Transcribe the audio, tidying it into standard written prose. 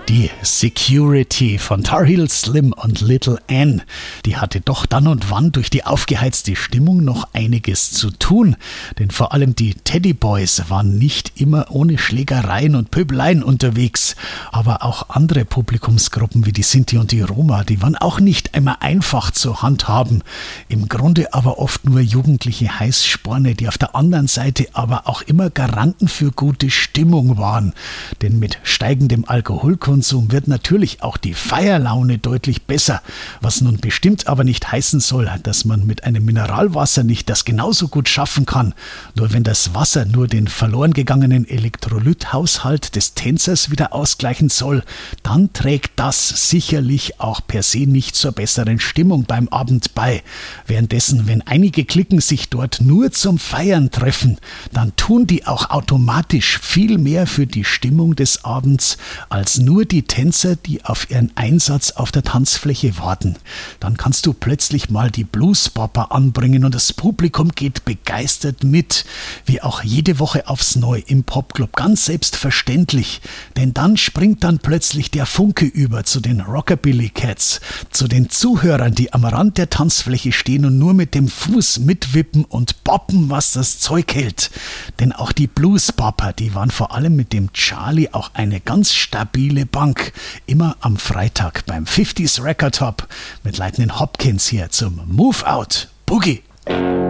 Die Security von Tar Heel Slim und Little Ann, die hatte doch dann und wann durch die aufgeheizte Stimmung noch einiges zu tun. Denn vor allem die Teddy Boys waren nicht immer ohne Schlägereien und Pöbeleien unterwegs. Aber auch andere Publikumsgruppen wie die Sinti und die Roma, die waren auch nicht immer einfach zu handhaben. Im Grunde aber oft nur jugendliche Heißsporne, die auf der anderen Seite aber auch immer Garanten für gute Stimmung waren. Denn mit steigendem Alkoholkonsum wird natürlich auch die Feierlaune deutlich besser, was nun bestimmt aber nicht heißen soll, dass man mit einem Mineralwasser nicht das genauso gut schaffen kann. Nur wenn das Wasser nur den verloren gegangenen Elektrolythaushalt des Tänzers wieder ausgleichen soll, dann trägt das sicherlich auch per se nicht zur besseren Stimmung beim Abend bei. Währenddessen, wenn einige Cliquen sich dort nur zum Feiern treffen, dann tun die auch automatisch viel mehr für die Stimmung des Abends als nur die Tänzer, die auf ihren Einsatz auf der Tanzfläche warten. Dann kannst du plötzlich mal die Bluesbopper anbringen und das Publikum geht begeistert mit, wie auch jede Woche aufs Neue im Popclub, ganz selbstverständlich. Denn dann springt dann plötzlich der Funke über zu den Rockabilly Cats, zu den Zuhörern, die am Rand der Tanzfläche stehen und nur mit dem Fuß mitwippen und boppen, was das Zeug hält. Denn auch die Bluesbopper, die waren vor allem mit dem Charlie auch eine ganz stabile Bank. Immer am Freitag beim 50s Record Hop mit Lightning Hopkins hier zum Move Out Boogie.